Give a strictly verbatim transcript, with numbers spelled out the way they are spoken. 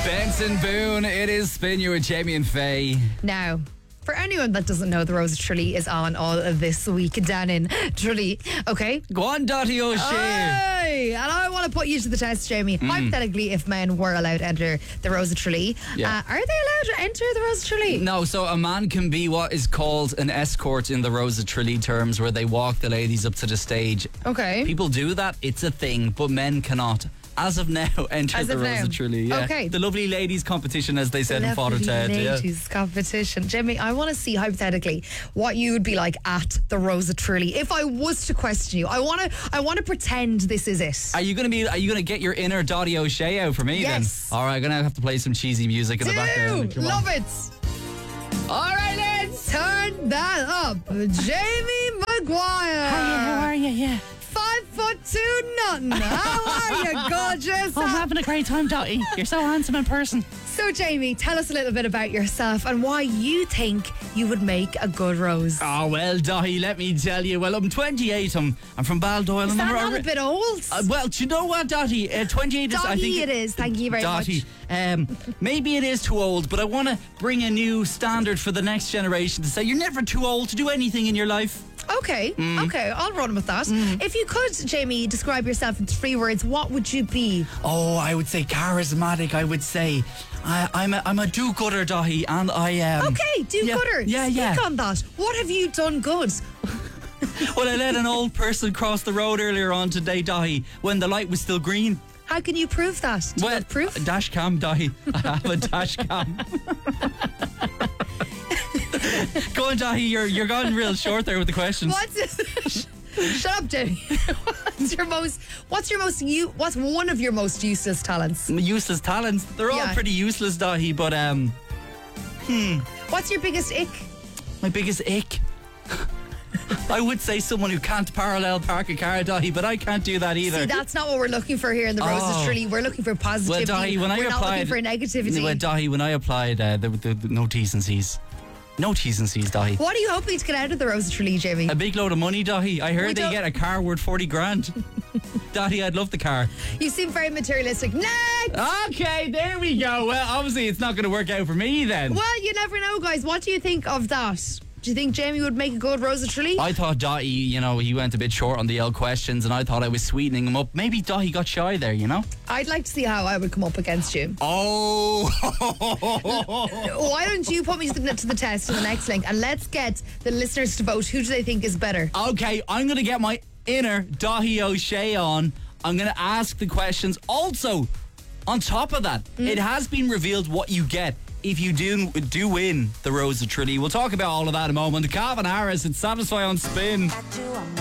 Benson Boone, it is Spin You with Jamie and Faye. Now, for anyone that doesn't know, the Rose of Tralee is on all of this week down in Tralee. Okay? Go on, Dottie O'Shea. Hey, and I want to put you to the test, Jamie. Mm. Hypothetically, if men were allowed to enter the Rose of Tralee, Yeah. uh, are they allowed to enter the Rose of Tralee? No, so a man can be what is called an escort in the Rose of Tralee terms, where they walk the ladies up to the stage. Okay. People do that, it's a thing, but men cannot. As of now, enter As the of Rose now. of Tralee. Yeah. Okay. The lovely ladies competition, as they said in Father Lovely Ted. Yeah. ladies competition. Jimmy, I want to see hypothetically what you would be like at the Rose of Tralee. If I was to question you, I want to I want to pretend this is it. Are you gonna be? Are you gonna get your inner Dottie O'Shea out for me? Yes. Then. All right, gonna have to play some cheesy music in the background. Dude, Come on. love it. All right, let's turn that up. Jamie Maguire. How are you? Yeah. Five foot two, nothing. How are you, gorgeous? I'm having a great time, Dottie. You're so handsome in person. So, Jamie, tell us a little bit about yourself and why you think you would make a good Rose. Oh, well, Dottie, let me tell you. Well, I'm twenty-eight. I'm, I'm from Baldoyle. Is I'm that a- not a bit old? Uh, well, do you know what, Dottie? Uh, twenty-eight is, I Dottie think... it is. Thank you very Dottie, much. um, maybe it is too old, but I want to bring a new standard for the next generation to say you're never too old to do anything in your life. Okay, Mm. okay, I'll run with that. If you could, Jamie, describe yourself in three words, what would you be? Oh, I would say charismatic, I would say. I, I'm, a, I'm a do-gooder, Dottie, and I... Um, Okay, do yeah, gooder. Yeah, Speak yeah. on that. What have you done good? Well, I let an old person cross the road earlier on today, Dottie, when the light was still green. How can you prove that? Do you Well, have proof? a dash cam, Dottie. I have a dash cam. Go on, Dottie, you're, you're gone real short there with the questions. What's Shut up, Jamie. What's your most? What's your most? You? What's one of your most useless talents? Useless talents. They're all Yeah. pretty useless, Dottie, but um, What's your biggest ick? my biggest ick. I would say someone who can't parallel park a car, Dottie, but I can't do that either. See, that's not what we're looking for here in the Roses Oh. Tralee. We're looking for positivity. Well, Dottie, when I we're not applied, looking for negativity. Well, Dottie, when I applied, uh, there were the, the, no T's and C's. No T's and C's, Dottie. What are you hoping to get out of the Roses Tralee, Jamie? A big load of money, Dottie. I heard We they don't- get a car worth forty grand. Dottie, I'd love the car. You seem very materialistic. Next. Okay, there we go. Well, obviously, it's not going to work out for me then. Well, you never know, guys. What do you think of that? Do you think Jamie would make a good Rose of Tralee? I thought Dottie, you know, he went a bit short on the L questions, and I thought I was sweetening him up. Maybe Dottie got shy there, you know? I'd like to see how I would come up against you. Oh! Why don't you put me to the, to the test in the next link and let's get the listeners to vote. Who do they think is better? Okay, I'm going to get my inner Dottie O'Shea on. I'm going to ask the questions. Also, on top of that, it has been revealed what you get if you do do win the Rose of Tralee. We'll talk about all of that in a moment. Calvin Harris, it's Satisfy on Spin.